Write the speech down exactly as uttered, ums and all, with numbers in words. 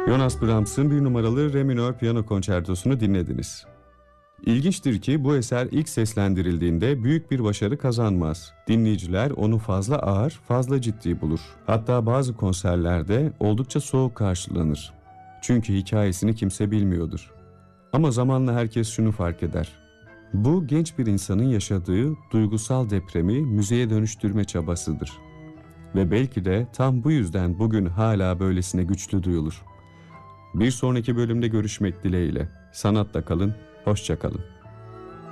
Jonas Brahms'ın bir numaralı Re minör piyano konçertosunu dinlediniz. İlginçtir ki bu eser ilk seslendirildiğinde büyük bir başarı kazanmaz. Dinleyiciler onu fazla ağır, fazla ciddi bulur. Hatta bazı konserlerde oldukça soğuk karşılanır. Çünkü hikayesini kimse bilmiyordur. Ama zamanla herkes şunu fark eder. Bu genç bir insanın yaşadığı duygusal depremi müziğe dönüştürme çabasıdır. Ve belki de tam bu yüzden bugün hala böylesine güçlü duyulur. Bir sonraki bölümde görüşmek dileğiyle. Sanatla kalın, hoşça kalın.